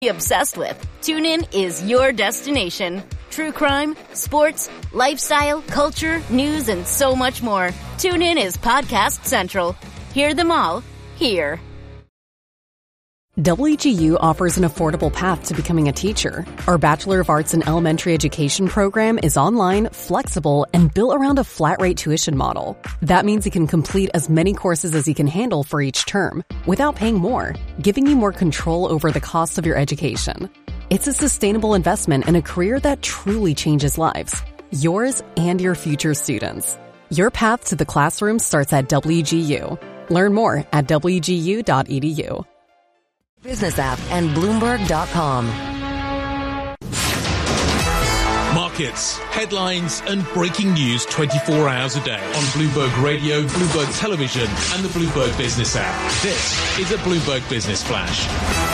Obsessed with. TuneIn is your destination. True crime, sports, lifestyle, culture, news, and so much more. TuneIn is Podcast Central. Hear them all here. WGU offers an affordable path to becoming a teacher. Our Bachelor of Arts in Elementary Education program is online, flexible, and built around a flat-rate tuition model. That means you can complete as many courses as you can handle for each term, without paying more, giving you more control over the cost of your education. It's a sustainable investment in a career that truly changes lives. Yours and your future students. Your path to the classroom starts at WGU. Learn more at wgu.edu. Business app and Bloomberg.com. Markets, headlines and breaking news 24 hours a day on Bloomberg Radio, Bloomberg Television and the Bloomberg Business app. This is a Bloomberg Business Flash.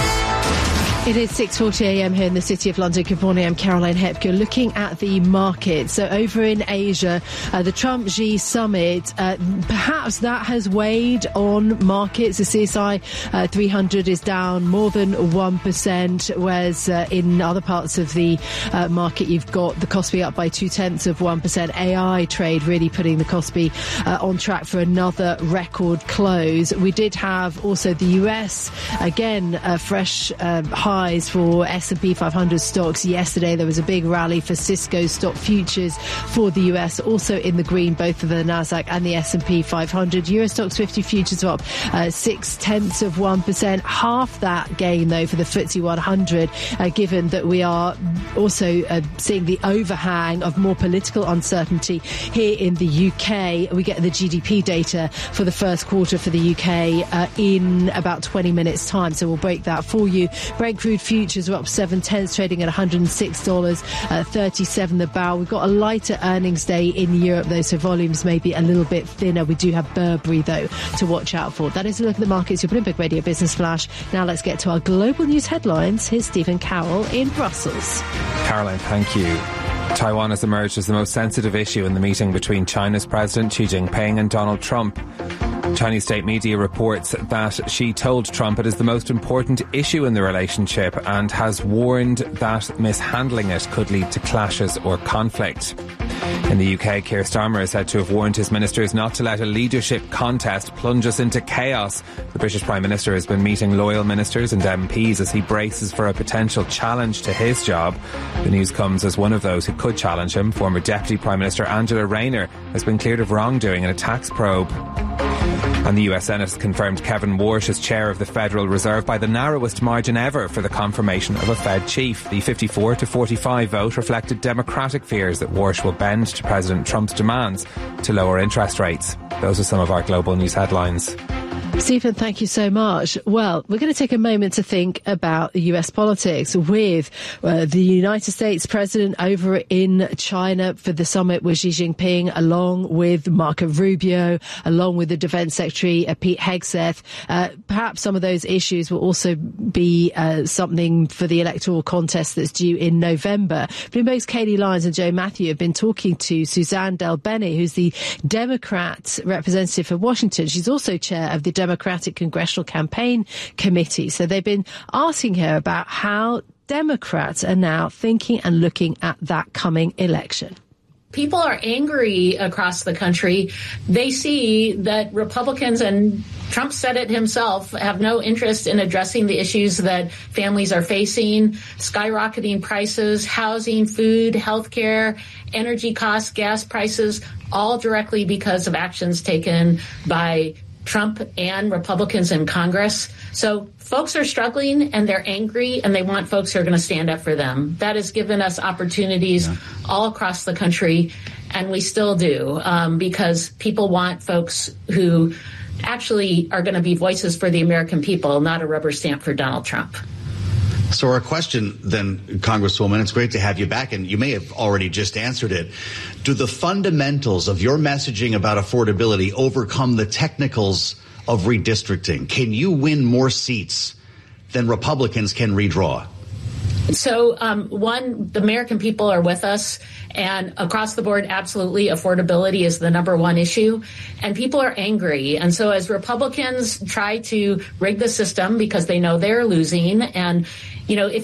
It is 6:40 a.m. here in the City of London. Good morning, I'm Caroline Hepker. Looking at the market, so over in Asia, the Trump-Xi summit, perhaps that has weighed on markets. The CSI 300 is down more than 1%, whereas in other parts of the market, you've got the Kospi up by 0.2%. AI trade really putting the Kospi on track for another record close. We did have also the US, again, fresh highs for S&P 500 stocks yesterday. There was a big rally for Cisco stock futures for the US, also in the green, both for the Nasdaq and the S&P 500. Euro Stoxx 50 futures are up 0.6%. Half that gain, though, for the FTSE 100, given that we are also seeing the overhang of more political uncertainty here in the UK. We get the GDP data for the first quarter for the UK in about 20 minutes' time, so we'll break that for you. Brent crude futures are up 7/10, trading at $106.37 the barrel. We've got a lighter earnings day in Europe, though, so volumes may be a little bit thinner. We do have Burberry, though, to watch out for. That is a look at the markets, your Bloomberg Radio Business Flash. Now let's get to our global news headlines. Here's Stephen Carroll in Brussels. Caroline, thank you. Taiwan has emerged as the most sensitive issue in the meeting between China's President Xi Jinping and Donald Trump. Chinese state media reports that Xi told Trump it is the most important issue in the relationship and has warned that mishandling it could lead to clashes or conflict. In the UK, Keir Starmer is said to have warned his ministers not to let a leadership contest plunge us into chaos. The British Prime Minister has been meeting loyal ministers and MPs as he braces for a potential challenge to his job. The news comes as one of those who could challenge him, former Deputy Prime Minister Angela Rayner, has been cleared of wrongdoing in a tax probe. And the US Senate has confirmed Kevin Warsh as chair of the Federal Reserve by the narrowest margin ever for the confirmation of a Fed chief. The 54-45 vote reflected Democratic fears that Warsh will bend to President Trump's demands to lower interest rates. Those are some of our global news headlines. Stephen, thank you so much. Well, we're going to take a moment to think about US politics with the United States President over in China for the summit with Xi Jinping, along with Marco Rubio, along with the Defense Secretary Pete Hegseth. Perhaps some of those issues will also be something for the electoral contest that's due in November. Bloomberg's Katie Lyons and Joe Matthew have been talking to Suzanne Del Bene, who's the Democrat representative for Washington. She's also chair of the Democratic Congressional Campaign Committee. So they've been asking her about how Democrats are now thinking and looking at that coming election. People are angry across the country. They see that Republicans, and Trump said it himself, have no interest in addressing the issues that families are facing: skyrocketing prices, housing, food, healthcare, energy costs, gas prices, all directly because of actions taken by Trump and Republicans in Congress. So folks are struggling and they're angry and they want folks who are going to stand up for them. That has given us opportunities all across the country, and we still do, because people want folks who actually are going to be voices for the American people, not a rubber stamp for Donald Trump. So our question then, Congresswoman, it's great to have you back, and you may have already just answered it. Do the fundamentals of your messaging about affordability overcome the technicals of redistricting? Can you win more seats than Republicans can redraw? So, one, the American people are with us, and across the board, absolutely, affordability is the number one issue, and people are angry. And so as Republicans try to rig the system because they know they're losing, and, you know, if